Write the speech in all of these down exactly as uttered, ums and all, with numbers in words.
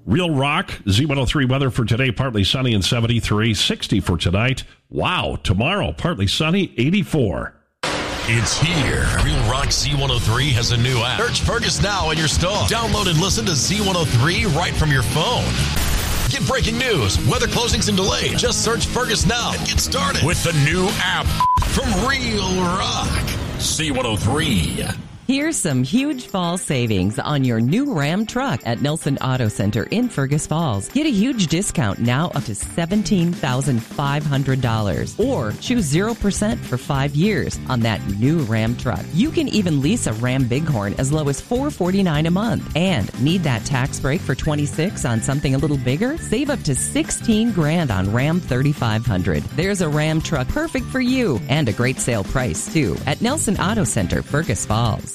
Real Rock, Z one oh three weather for today, partly sunny and seventy-three, sixty for tonight. Wow, tomorrow, partly sunny, eighty-four. It's here. Real Rock Z one oh three has a new app. Search Fergus now in your store. Download and listen to Z one oh three right from your phone. Get breaking news, weather closings and delays. Just search Fergus now and get started with the new app from Real Rock Z one oh three. Here's some huge fall savings on your new Ram truck at Nelson Auto Center in Fergus Falls. Get a huge discount now up to seventeen thousand five hundred dollars or choose zero percent for five years on that new Ram truck. You can even lease a Ram Bighorn as low as four hundred forty-nine dollars a month. And need that tax break for twenty-six on something a little bigger? Save up to sixteen grand on Ram thirty-five hundred. There's a Ram truck perfect for you and a great sale price too at Nelson Auto Center, Fergus Falls.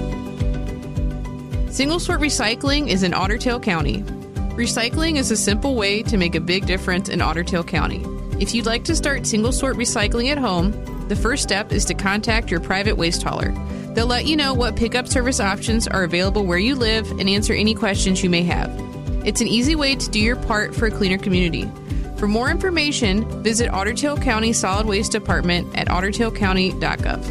Single Sort Recycling is in Otter Tail County. Recycling is a simple way to make a big difference in Otter Tail County. If you'd like to start single sort recycling at home, the first step is to contact your private waste hauler. They'll let you know what pickup service options are available where you live and answer any questions you may have. It's an easy way to do your part for a cleaner community. For more information, visit Otter Tail County Solid Waste Department at otter tail county dot gov.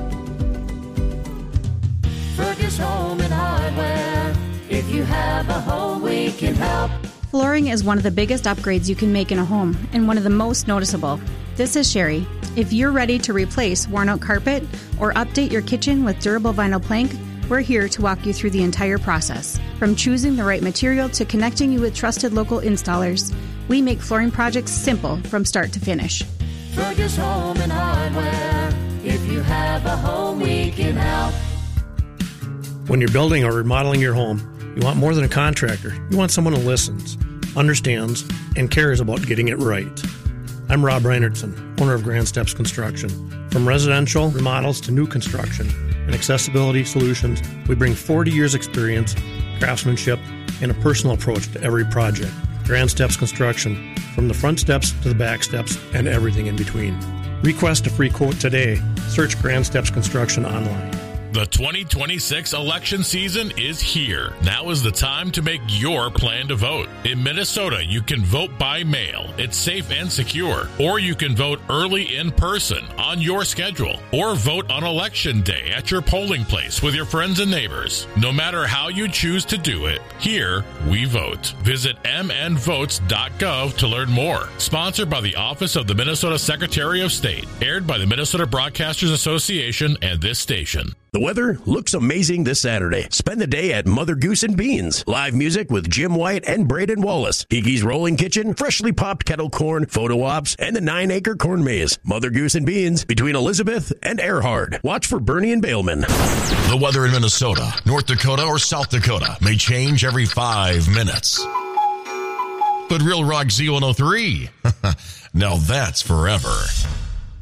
Fergus Home and Hardware. If you have a home, we can help. Flooring is one of the biggest upgrades you can make in a home and one of the most noticeable. This is Sherry. If you're ready to replace worn-out carpet or update your kitchen with durable vinyl plank, we're here to walk you through the entire process. From choosing the right material to connecting you with trusted local installers, we make flooring projects simple from start to finish. Fergus Home and Hardware. If you have a home, we can help. When you're building or remodeling your home, you want more than a contractor. You want someone who listens, understands, and cares about getting it right. I'm Rob Reinertson, owner of Grand Steps Construction. From residential remodels to new construction and accessibility solutions, we bring forty years experience, craftsmanship, and a personal approach to every project. Grand Steps Construction, from the front steps to the back steps and everything in between. Request a free quote today. Search Grand Steps Construction online. The twenty twenty-six election season is here. Now is the time to make your plan to vote. In Minnesota, you can vote by mail. It's safe and secure. Or you can vote early in person on your schedule. Or vote on election day at your polling place with your friends and neighbors. No matter how you choose to do it, here we vote. Visit m n votes dot gov to learn more. Sponsored by the Office of the Minnesota Secretary of State. Aired by the Minnesota Broadcasters Association and this station. The weather looks amazing this Saturday. Spend the day at Mother Goose and Beans. Live music with Jim White and Braden Wallace. Hickey's Rolling Kitchen, freshly popped kettle corn, photo ops, and the nine-acre corn maze. Mother Goose and Beans between Elizabeth and Earhart. Watch for Bernie and Bailman. The weather in Minnesota, North Dakota, or South Dakota may change every five minutes. But Real Rock Z one oh three, now that's forever.